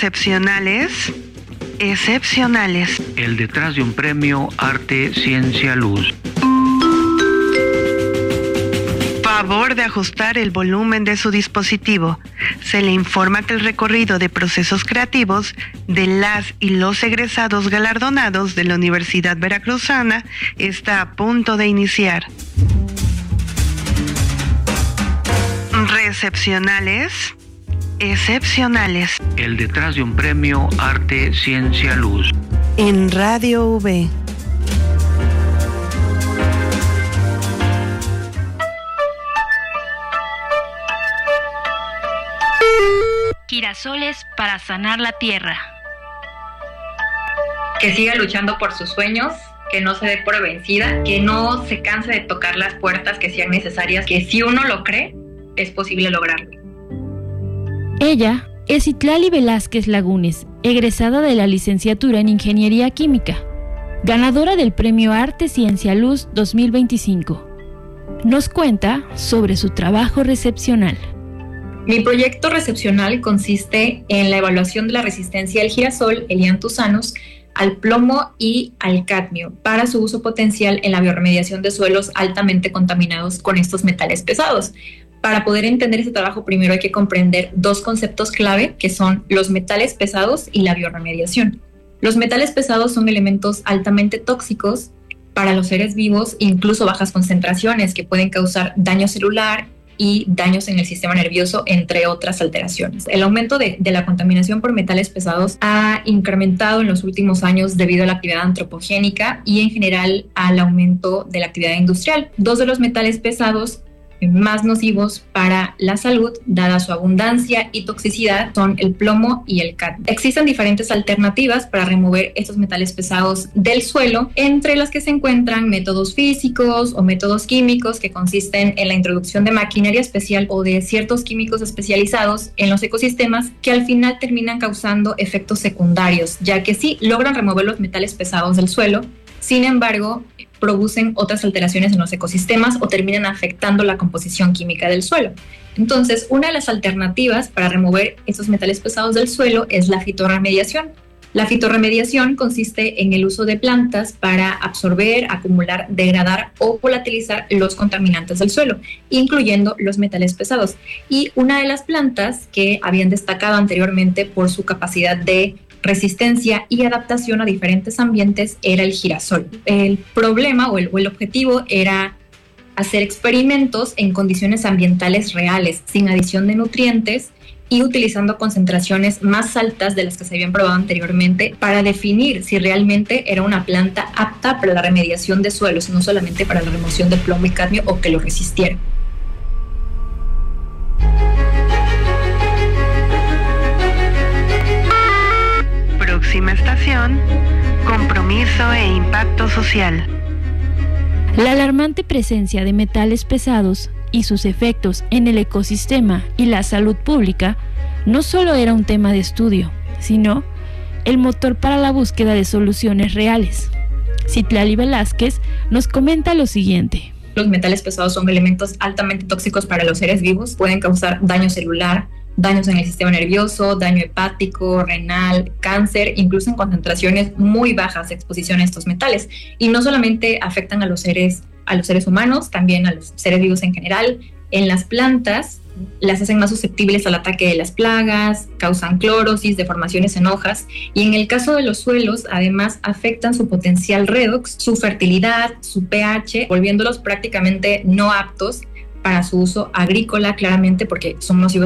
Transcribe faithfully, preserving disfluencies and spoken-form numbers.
Recepcionales, excepcionales. El detrás de un premio Arte, Ciencia, Luz. Favor de ajustar el volumen de su dispositivo. Se le informa que el recorrido de procesos creativos de las y los egresados galardonados de la Universidad Veracruzana está a punto de iniciar. Recepcionales, excepcionales. El detrás de un premio Arte, Ciencia, Luz. En Radio V. Girasoles para sanar la tierra. Que siga luchando por sus sueños, que no se dé por vencida, que no se canse de tocar las puertas que sean necesarias, que si uno lo cree, es posible lograrlo. Ella es Citlali Velázquez Lagunes, egresada de la licenciatura en Ingeniería Química, ganadora del Premio Arte Ciencia Luz dos mil veinticinco. Nos cuenta sobre su trabajo recepcional. Mi proyecto recepcional consiste en la evaluación de la resistencia del girasol Helianthussanus al plomo y al cadmio para su uso potencial en la biorremediación de suelos altamente contaminados con estos metales pesados. Para poder entender este trabajo, primero hay que comprender dos conceptos clave, que son los metales pesados y la biorremediación. Los metales pesados son elementos altamente tóxicos para los seres vivos, incluso bajas concentraciones, que pueden causar daño celular y daños en el sistema nervioso, entre otras alteraciones. El aumento de, de la contaminación por metales pesados ha incrementado en los últimos años debido a la actividad antropogénica y en general al aumento de la actividad industrial. Dos de los metales pesados más nocivos para la salud, dada su abundancia y toxicidad, son el plomo y el cadmio. Existen diferentes alternativas para remover estos metales pesados del suelo, entre las que se encuentran métodos físicos o métodos químicos que consisten en la introducción de maquinaria especial o de ciertos químicos especializados en los ecosistemas que al final terminan causando efectos secundarios, ya que sí logran remover los metales pesados del suelo, sin embargo, producen otras alteraciones en los ecosistemas o terminan afectando la composición química del suelo. Entonces, una de las alternativas para remover estos metales pesados del suelo es la fitorremediación. La fitorremediación consiste en el uso de plantas para absorber, acumular, degradar o volatilizar los contaminantes del suelo, incluyendo los metales pesados. Y una de las plantas que habían destacado anteriormente por su capacidad de resistencia y adaptación a diferentes ambientes era el girasol. El problema o el, o el objetivo era hacer experimentos en condiciones ambientales reales, sin adición de nutrientes y utilizando concentraciones más altas de las que se habían probado anteriormente para definir si realmente era una planta apta para la remediación de suelos, no solamente para la remoción de plomo y cadmio o que lo resistiera. Próxima estación, compromiso e impacto social. La alarmante presencia de metales pesados y sus efectos en el ecosistema y la salud pública no solo era un tema de estudio, sino el motor para la búsqueda de soluciones reales. Citlali Velázquez nos comenta lo siguiente. Los metales pesados son elementos altamente tóxicos para los seres vivos, pueden causar daño celular, daños en el sistema nervioso, daño hepático, renal, cáncer, incluso en concentraciones muy bajas de exposición a estos metales. Y no solamente afectan a los seres, a los seres humanos, también a los seres vivos en general. En las plantas las hacen más susceptibles al ataque de las plagas, causan clorosis, deformaciones en hojas, y en el caso de los suelos, además afectan su potencial redox, su fertilidad, su pH, volviéndolos prácticamente no aptos para su uso agrícola, claramente porque son nocivos